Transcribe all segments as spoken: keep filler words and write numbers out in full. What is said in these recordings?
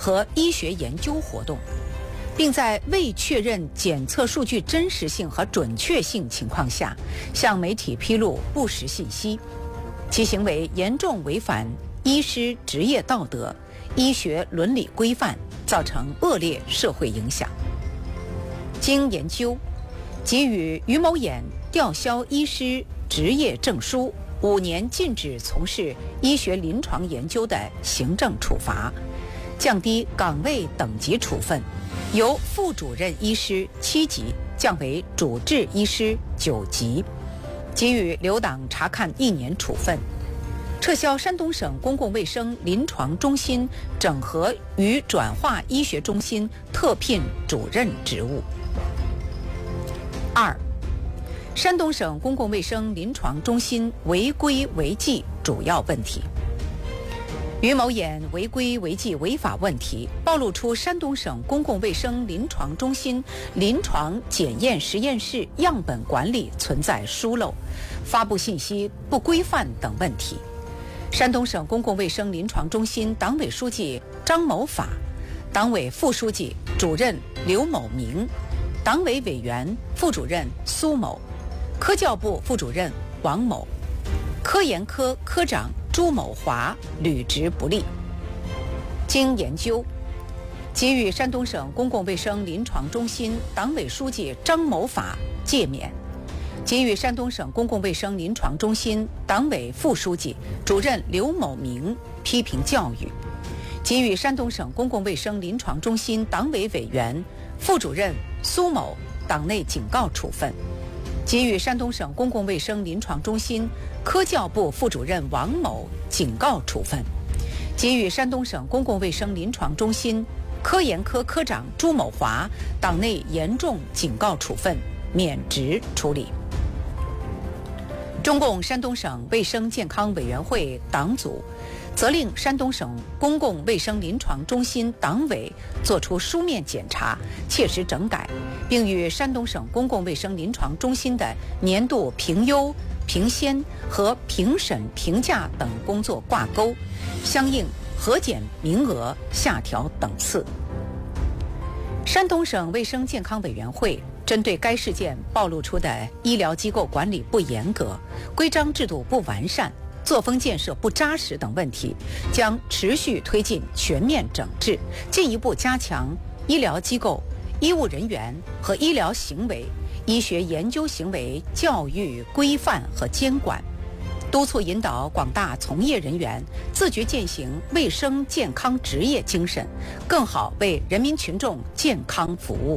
和医学研究活动，并在未确认检测数据真实性和准确性情况下，向媒体披露不实信息，其行为严重违反医师职业道德、医学伦理规范，造成恶劣社会影响。经研究，给予于某衍吊销医师执业证书、五年禁止从事医学临床研究的行政处罚，降低岗位等级处分，由副主任医师七级降为主治医师九级，给予留党察看一年处分，撤销山东省公共卫生临床中心整合与转化医学中心特聘主任职务。二、山东省公共卫生临床中心违规违纪主要问题。于某衍违规违纪违法问题暴露出山东省公共卫生临床中心临床检验实验室样本管理存在疏漏、发布信息不规范等问题。山东省公共卫生临床中心党委书记张某法、党委副书记、主任刘某明、党委委员、副主任苏某、科教部副主任王某、科研科科长朱某华履职不力。经研究，给予山东省公共卫生临床中心党委书记张某法诫勉，给予山东省公共卫生临床中心党委副书记、主任刘某明批评教育，给予山东省公共卫生临床中心党委委员、副主任苏某党内警告处分，给予山东省公共卫生临床中心科教部副主任王某警告处分，给予山东省公共卫生临床中心科研科科长朱某华党内严重警告处分，免职处理。中共山东省卫生健康委员会党组责令山东省公共卫生临床中心党委作出书面检查，切实整改，并与山东省公共卫生临床中心的年度评优、评先和评审评价等工作挂钩，相应核减名额、下调等次。山东省卫生健康委员会针对该事件暴露出的医疗机构管理不严格、规章制度不完善、作风建设不扎实等问题，将持续推进全面整治，进一步加强医疗机构、医务人员和医疗行为、医学研究行为教育规范和监管，督促引导广大从业人员自觉践行卫生健康职业精神，更好为人民群众健康服务。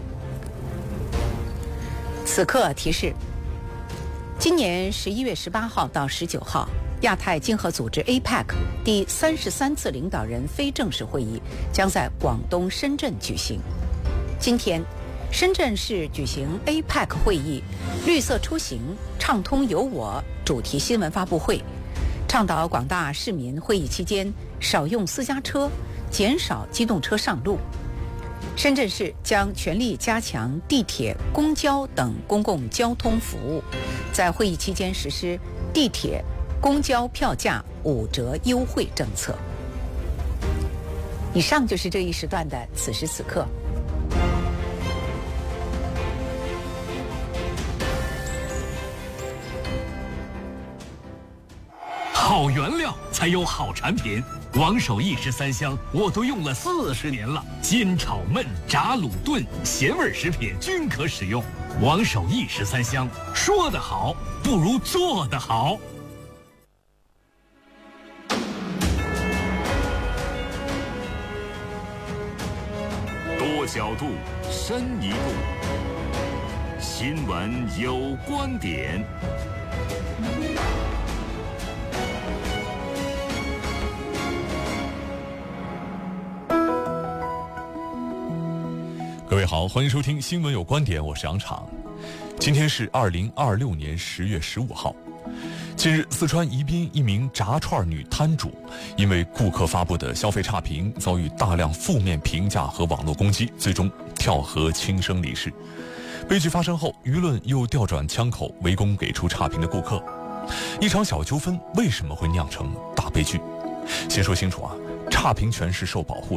此刻提示：今年十一月十八号到十九号，亚太经合组织 A P E C 第三十三次领导人非正式会议将在广东深圳举行。今天，深圳市举行 A P E C 会议绿色出行、畅通有我主题新闻发布会，倡导广大市民会议期间少用私家车，减少机动车上路。深圳市将全力加强地铁、公交等公共交通服务，在会议期间实施地铁、公交票价五折优惠政策。以上就是这一时段的此时此刻。 好原料才有好产品，王守义十三香我都用了四十年了，煎炒焖炸卤炖咸味食品均可使用。王守义十三香，说得好不如做得好。 多角度，深一步，新闻有观点。 各位好，欢迎收听《新闻有观点》，我是杨昶。今天是二零二六年十月十五号。近日，四川宜宾一名炸串女摊主因为顾客发布的消费差评，遭遇大量负面评价和网络攻击，最终跳河轻生离世。悲剧发生后，舆论又调转枪口围攻给出差评的顾客。一场小纠纷为什么会酿成大悲剧？先说清楚啊，差评权是受保护